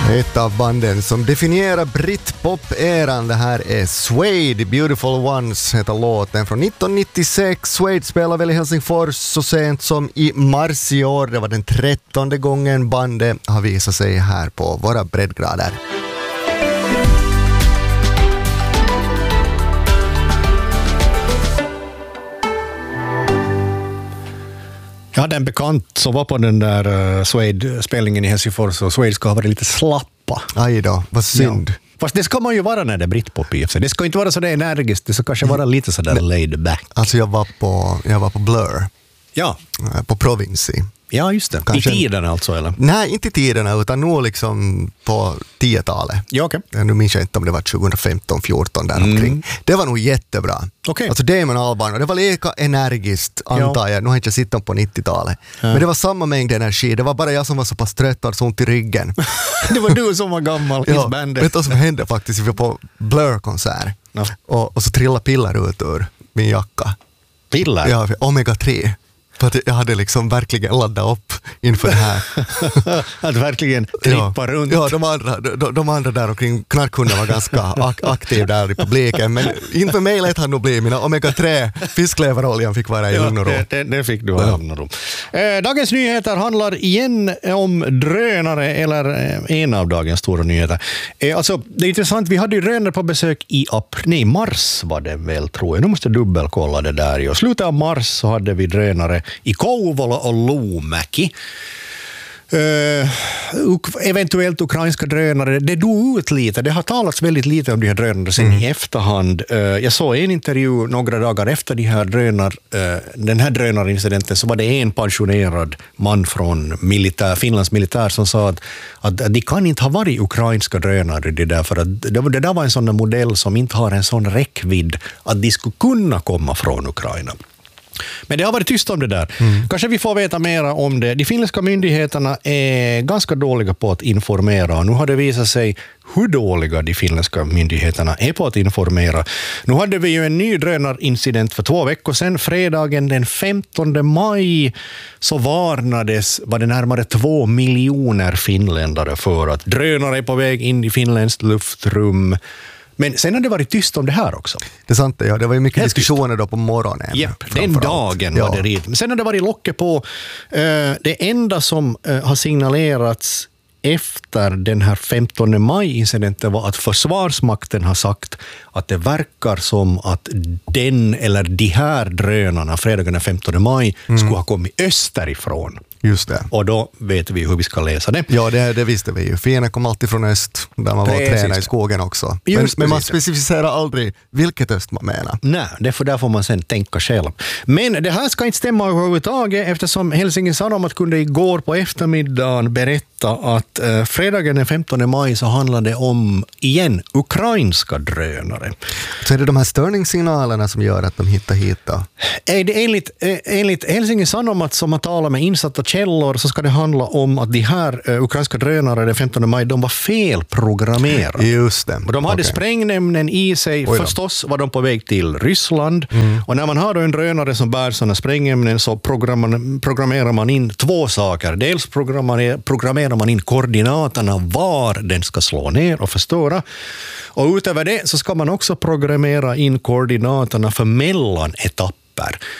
Ett av banden som definierar Britpop-eran. Det här är Suede, Beautiful Ones heter låten från 1996. Suede spelar väl i Helsingfors så sent som i mars i år. Det var den 13:e gången bandet har visat sig här på våra breddgrader. Jag hade en bekant som var på den där Suede-spelningen i Helsingfors, och Suede ska ha varit lite slappa. Aj då, vad synd. Ja. Fast det ska man ju vara när det är Britpop i sig. Det ska inte vara så där energiskt, det ska kanske vara lite så där laid back. Alltså jag var på Blur. Ja. På Provinci. Ja, just det. Kanske... I tiden alltså, eller? Nej, inte i tiderna, utan nog liksom på 10-talet. Ja, okej. Nu minns jag inte om det var 2015-14 där omkring. Det var nog jättebra. Okay. Alltså Damon Albarn, och det var lika energiskt, antar jag. Nu har jag inte sett på 90-talet. Men det var samma mängd energi. Det var bara jag som var så pass trött och så ont i ryggen. Det var du som var gammal i bandet. Vet du vad som hände faktiskt? Vi var på Blur-konsert. Ja. Och så trillade piller ut ur min jacka. Piller? Ja, omega-3. För att jag hade liksom verkligen laddat upp inför det här. Att verkligen trippa runt. Ja, de andra där omkring knarkhunden var ganska aktiv där i publiken. Men inför mig lät han nog bli. Mina omega-3 fiskleveroljan fick vara i lugn och ro. Det fick du ha i lugn och ro. Dagens nyheter handlar igen om drönare, eller en av dagens stora nyheter. Alltså, det är intressant, vi hade ju drönare på besök i mars var det väl, tror jag. Nu måste jag dubbelkolla det där. I slutet av mars så hade vi drönare i Kouvola och Luumäki. Eventuellt ukrainska drönare. Det dog ut lite. Det har talats väldigt lite om de här drönarna sen i efterhand. Jag såg en intervju några dagar efter den här drönarincidenten, så var det en pensionerad man från Finlands militär som sa att de kan inte ha varit ukrainska drönare det där, för att det där var en sån modell som inte har en sån räckvidd att de skulle kunna komma från Ukraina. Men det har varit tyst om det där. Kanske vi får veta mer om det. De finländska myndigheterna är ganska dåliga på att informera. Nu har det visat sig hur dåliga de finländska myndigheterna är på att informera. Nu hade vi ju en ny drönarincident för 2 veckor sedan. Fredagen den 15 maj så var det närmare 2 miljoner finländare för att drönare är på väg in i finländskt luftrum. Men sen har det varit tyst om det här också. Det är sant, ja. Det var ju mycket diskussioner då på morgonen. Japp, den dagen var det redan. Men sen har det varit locket på. Det enda som har signalerats efter den här 15 maj-incidenten var att Försvarsmakten har sagt att det verkar som att den eller de här drönarna fredagen den 15 maj skulle ha kommit österifrån. Just det. Och då vet vi hur vi ska läsa det. Ja, det visste vi ju. Fienden kom alltid från öst, där man var och tränade i skogen också. Men man specificerar aldrig vilket öst man menar. Nej, där får man sen tänka själv. Men det här ska inte stämma överhuvudtaget, eftersom Helsingin Sanomat kunde igår på eftermiddagen berätta att fredagen den 15 maj så handlade det om, igen, ukrainska drönare. Så är det de här störningssignalerna som gör att de hittar hit då? Enligt Helsingin Sanomat, som har talat med insatta källor, så ska det handla om att de här ukrainska drönare den 15 maj, de var felprogrammerade. Just det. Och de hade sprängämnen i sig. Förstås var de på väg till Ryssland. Och när man har då en drönare som bär sådana sprängämnen så programmerar man in 2 saker. Dels programmerar man in koordinaterna var den ska slå ner och förstöra. Och utöver det så ska man också programmera in koordinaterna för mellanetapper.